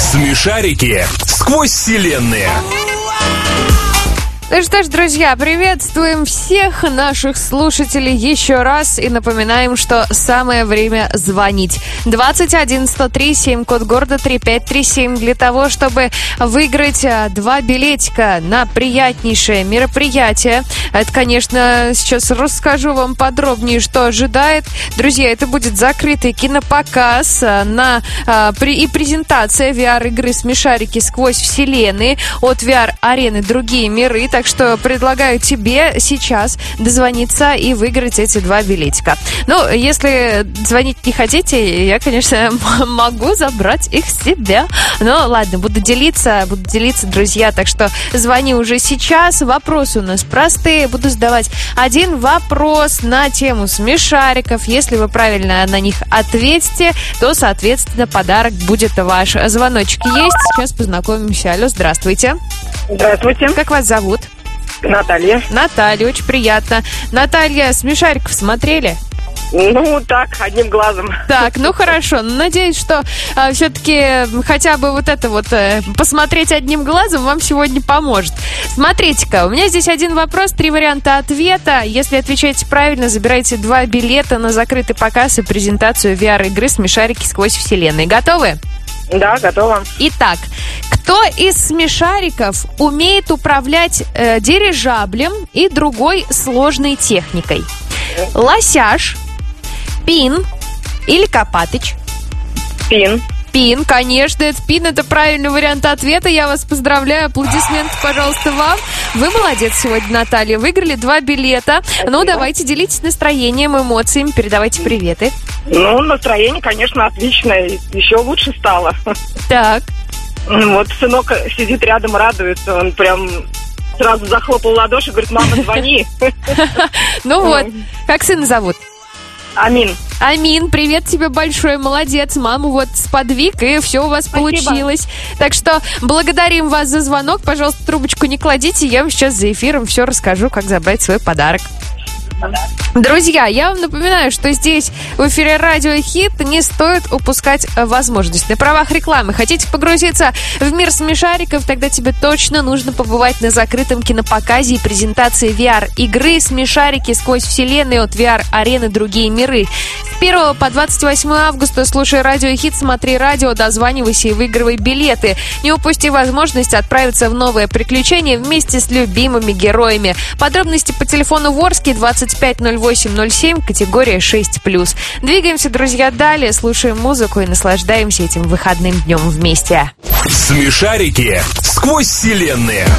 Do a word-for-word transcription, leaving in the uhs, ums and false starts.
Смешарики сквозь вселенные. Ну что ж, друзья, приветствуем всех наших слушателей еще раз и напоминаем, что самое время звонить. двадцать один сто три, семь, код города три пять три семь, для того, чтобы выиграть два билетика на приятнейшее мероприятие. Это, конечно, сейчас расскажу вам подробнее, что ожидает. Друзья, это будет закрытый кинопоказ на, и презентация ви ар-игры «Смешарики сквозь вселенные» от ви ар-арены «Другие миры». Так что предлагаю тебе сейчас дозвониться и выиграть эти два билетика. Ну, если звонить не хотите, я, конечно, могу забрать их себе. Но ладно, буду делиться, буду делиться, друзья. Так что звони уже сейчас. Вопросы у нас простые. Буду задавать один вопрос на тему смешариков. Если вы правильно на них ответите, то, соответственно, подарок будет ваш. Звоночек есть. Сейчас познакомимся. Алло, здравствуйте. Здравствуйте. Как вас зовут? Наталья. Наталья, очень приятно. Наталья, смешариков смотрели? Ну, так, одним глазом. Так, ну хорошо. Надеюсь, что а, все-таки хотя бы вот это вот а, посмотреть одним глазом вам сегодня поможет. Смотрите-ка, у меня здесь один вопрос, три варианта ответа. Если отвечаете правильно, забирайте два билета на закрытый показ и презентацию ви ар-игры «Смешарики сквозь вселенные». Готовы? Да, готова. Итак, кто из смешариков умеет управлять э, дирижаблем и другой сложной техникой? Лосяш, Пин или Копатыч? Пин. Пин, конечно, это Пин, это правильный вариант ответа. Я вас поздравляю. Аплодисменты, пожалуйста, вам. Вы молодец сегодня, Наталья. Выиграли два билета. Спасибо. Ну, давайте делитесь настроением, эмоциями, передавайте приветы. Ну, настроение, конечно, отличное. Еще лучше стало. Так. Вот сынок сидит рядом, радуется. Он прям сразу захлопал в ладоши и говорит: мама, звони. Ну вот, как сына зовут? Амин. Амин, привет тебе большой, молодец. Маму вот сподвиг, и все у вас Спасибо. Получилось. Так что благодарим вас за звонок. Пожалуйста, трубочку не кладите. Я вам сейчас за эфиром все расскажу, как забрать свой подарок. Друзья, я вам напоминаю, что здесь в эфире Радио Хит не стоит упускать возможность. На правах рекламы хотите погрузиться в мир смешариков, тогда тебе точно нужно побывать на закрытом кинопоказе и презентации ви ар-игры «Смешарики сквозь вселенные» от ви ар-арены «Другие миры». С первого по двадцать восьмое августа слушай Радио Хит, смотри радио, дозванивайся и выигрывай билеты. Не упусти возможность отправиться в новое приключение вместе с любимыми героями. Подробности по телефону Ворский двадцать пять ноль восемь ноль семь, категория шесть плюс. Двигаемся, друзья, далее, слушаем музыку и наслаждаемся этим выходным днем вместе. Смешарики сквозь вселенные.